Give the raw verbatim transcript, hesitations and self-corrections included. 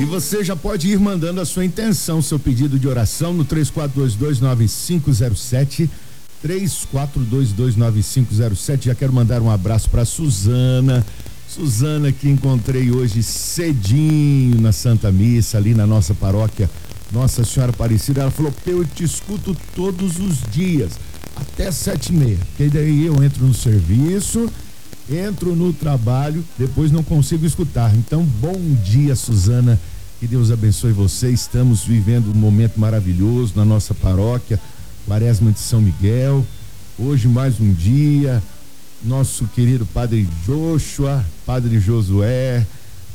E você já pode ir mandando a sua intenção, seu pedido de oração no três quatro dois dois nove cinco zero sete, três quatro dois dois nove cinco zero sete. Já quero mandar um abraço para Suzana, Suzana que encontrei hoje cedinho na Santa Missa, ali na nossa paróquia Nossa Senhora Aparecida. Ela falou: eu te escuto todos os dias, até sete e meia, porque daí eu entro no serviço, entro no trabalho, depois não consigo escutar. Então, bom dia, Suzana, que Deus abençoe você. Estamos vivendo um momento maravilhoso na nossa paróquia, Quaresma de São Miguel. Hoje mais um dia, nosso querido Padre Joshua, Padre Josué,